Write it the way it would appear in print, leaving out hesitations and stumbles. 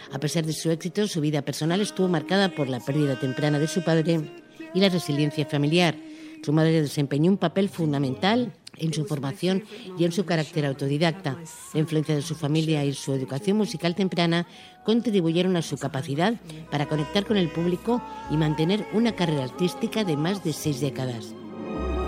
A pesar de su éxito, su vida personal estuvo marcada por la pérdida temprana de su padre y la resiliencia familiar. Su madre desempeñó un papel fundamental en su formación y en su carácter autodidacta. La influencia de su familia y su educación musical temprana contribuyeron a su capacidad para conectar con el público y mantener una carrera artística de más de 6 décadas.